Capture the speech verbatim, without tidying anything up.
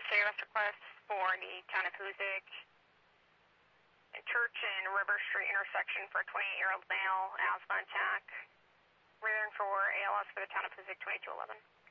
service request for the town of Hoosick Church and River Street intersection for a twenty-eight-year-old male, asthma attack. Rearing for A L S for the town of Hoosick, twenty-two eleven.